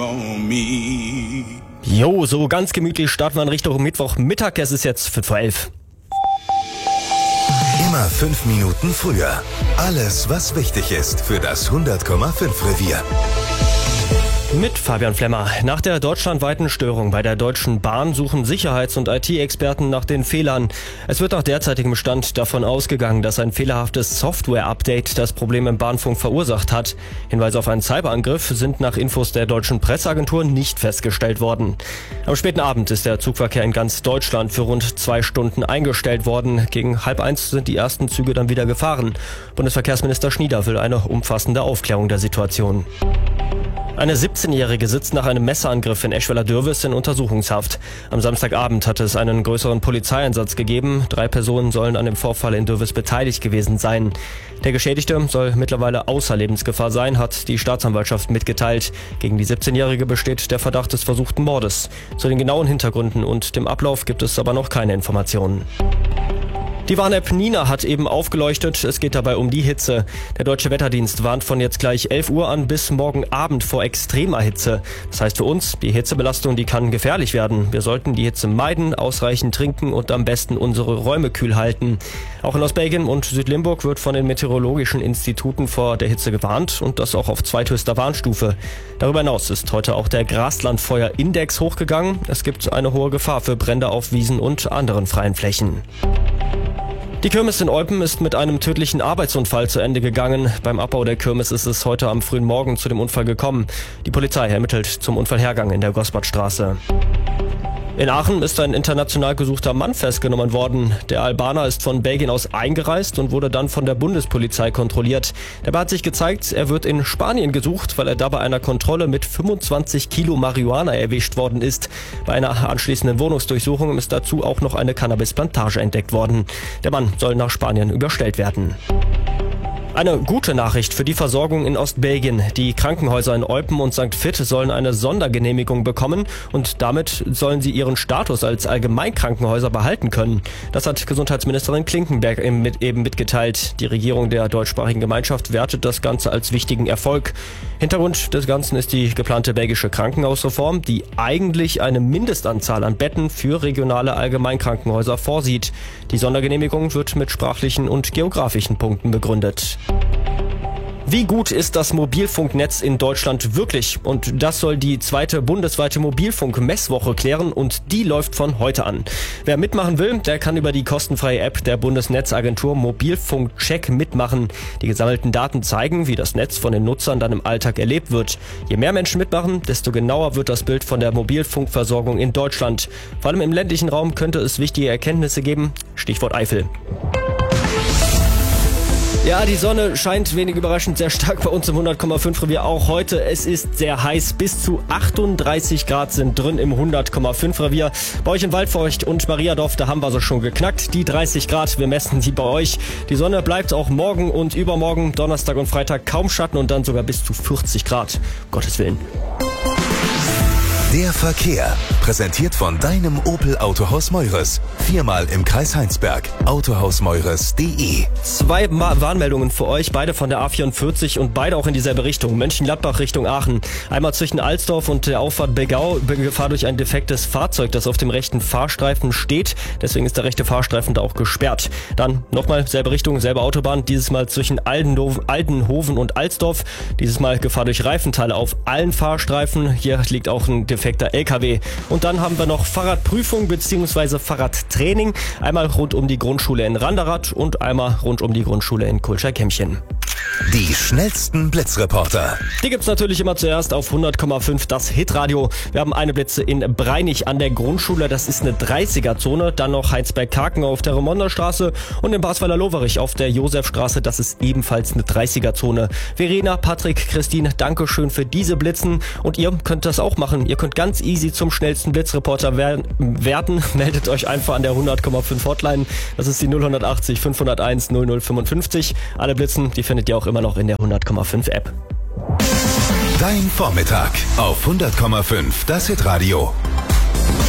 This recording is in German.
Jo, so ganz gemütlich starten wir in Richtung Mittwochmittag. Es ist jetzt 5:11. Immer 5 Minuten früher. Alles, was wichtig ist für das 100,5 Revier. Mit Fabian Flemmer. Nach der deutschlandweiten Störung bei der Deutschen Bahn suchen Sicherheits- und IT-Experten nach den Fehlern. Es wird nach derzeitigem Stand davon ausgegangen, dass ein fehlerhaftes Software-Update das Problem im Bahnfunk verursacht hat. Hinweise auf einen Cyberangriff sind nach Infos der deutschen Presseagentur nicht festgestellt worden. Am späten Abend ist der Zugverkehr in ganz Deutschland für rund 2 Stunden eingestellt worden. Gegen 12:30 sind die ersten Züge dann wieder gefahren. Bundesverkehrsminister Schnieder will eine umfassende Aufklärung der Situation. Eine 17-Jährige sitzt nach einem Messerangriff in Eschweiler-Dürwes in Untersuchungshaft. Am Samstagabend hatte es einen größeren Polizeieinsatz gegeben. 3 Personen sollen an dem Vorfall in Dürwes beteiligt gewesen sein. Der Geschädigte soll mittlerweile außer Lebensgefahr sein, hat die Staatsanwaltschaft mitgeteilt. Gegen die 17-Jährige besteht der Verdacht des versuchten Mordes. Zu den genauen Hintergründen und dem Ablauf gibt es aber noch keine Informationen. Die Warn-App Nina hat eben aufgeleuchtet. Es geht dabei um die Hitze. Der Deutsche Wetterdienst warnt von jetzt gleich 11 Uhr an bis morgen Abend vor extremer Hitze. Das heißt für uns, die Hitzebelastung, die kann gefährlich werden. Wir sollten die Hitze meiden, ausreichend trinken und am besten unsere Räume kühl halten. Auch in Ostbelgien und Südlimburg wird von den meteorologischen Instituten vor der Hitze gewarnt und das auch auf zweithöchster Warnstufe. Darüber hinaus ist heute auch der Graslandfeuerindex hochgegangen. Es gibt eine hohe Gefahr für Brände auf Wiesen und anderen freien Flächen. Die Kirmes in Eupen ist mit einem tödlichen Arbeitsunfall zu Ende gegangen. Beim Abbau der Kirmes ist es heute am frühen Morgen zu dem Unfall gekommen. Die Polizei ermittelt zum Unfallhergang in der Gosbardstraße. In Aachen ist ein international gesuchter Mann festgenommen worden. Der Albaner ist von Belgien aus eingereist und wurde dann von der Bundespolizei kontrolliert. Dabei hat sich gezeigt, er wird in Spanien gesucht, weil er da bei einer Kontrolle mit 25 Kilo Marihuana erwischt worden ist. Bei einer anschließenden Wohnungsdurchsuchung ist dazu auch noch eine Cannabisplantage entdeckt worden. Der Mann soll nach Spanien überstellt werden. Eine gute Nachricht für die Versorgung in Ostbelgien. Die Krankenhäuser in Eupen und St. Vith sollen eine Sondergenehmigung bekommen und damit sollen sie ihren Status als Allgemeinkrankenhäuser behalten können. Das hat Gesundheitsministerin Klinkenberg eben mitgeteilt. Die Regierung der deutschsprachigen Gemeinschaft wertet das Ganze als wichtigen Erfolg. Hintergrund des Ganzen ist die geplante belgische Krankenhausreform, die eigentlich eine Mindestanzahl an Betten für regionale Allgemeinkrankenhäuser vorsieht. Die Sondergenehmigung wird mit sprachlichen und geografischen Punkten begründet. Wie gut ist das Mobilfunknetz in Deutschland wirklich? Und das soll die 2. bundesweite Mobilfunk-Messwoche klären und die läuft von heute an. Wer mitmachen will, der kann über die kostenfreie App der Bundesnetzagentur Mobilfunkcheck mitmachen. Die gesammelten Daten zeigen, wie das Netz von den Nutzern dann im Alltag erlebt wird. Je mehr Menschen mitmachen, desto genauer wird das Bild von der Mobilfunkversorgung in Deutschland. Vor allem im ländlichen Raum könnte es wichtige Erkenntnisse geben. Stichwort Eifel. Ja, die Sonne scheint wenig überraschend sehr stark bei uns im 100,5 Revier auch heute. Es ist sehr heiß. Bis zu 38 Grad sind drin im 100,5 Revier. Bei euch in Waldfeucht und Mariadorf, da haben wir so schon geknackt. Die 30 Grad, wir messen sie bei euch. Die Sonne bleibt auch morgen und übermorgen, Donnerstag und Freitag kaum Schatten und dann sogar bis zu 40 Grad. Um Gottes Willen. Der Verkehr, präsentiert von deinem Opel Autohaus Meures. 4-mal im Kreis Heinsberg. Autohausmeures.de. 2 Warnmeldungen für euch, beide von der A44 und beide auch in dieselbe Richtung. Mönchengladbach Richtung Aachen. Einmal zwischen Alsdorf und der Auffahrt Begau, Gefahr durch ein defektes Fahrzeug, das auf dem rechten Fahrstreifen steht. Deswegen ist der rechte Fahrstreifen da auch gesperrt. Dann nochmal selbe Richtung, selbe Autobahn. Dieses Mal zwischen Aldenhoven und Alsdorf. Dieses Mal Gefahr durch Reifenteile auf allen Fahrstreifen. Hier liegt auch ein defekter LKW. Und dann haben wir noch Fahrradprüfung bzw. Fahrradtraining. Einmal rund um die Grundschule in Randerath und einmal rund um die Grundschule in Kulscher-Kämmchen. Die schnellsten Blitzreporter. Die gibt's natürlich immer zuerst auf 100,5 das Hitradio. Wir haben eine Blitze in Breinig an der Grundschule. Das ist eine 30er-Zone. Dann noch Heinsberg-Karken auf der Remonderstraße und in Basweiler-Loverich auf der Josefstraße. Das ist ebenfalls eine 30er-Zone. Verena, Patrick, Christine, danke schön für diese Blitzen. Und ihr könnt das auch machen. Ihr könnt ganz easy zum schnellsten Blitzreporter werden. Meldet euch einfach an der 100,5 Hotline. Das ist die 0180 501 0055. Alle Blitzen, die findet ihr auch immer noch in der 100,5 App. Dein Vormittag auf 100,5 das Hitradio.